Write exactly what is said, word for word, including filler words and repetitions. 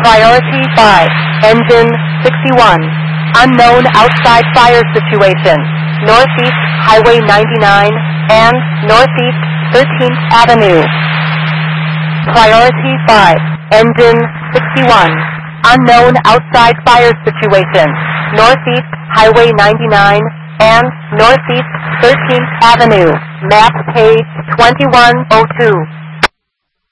Priority five, engine sixty-one. Unknown outside fire situation. Northeast Highway ninety-nine and Northeast thirteenth Avenue. Priority five, engine sixty-one. Unknown outside fire situation. Northeast Highway ninety-nine and Northeast thirteenth Avenue. Map page twenty-one oh two.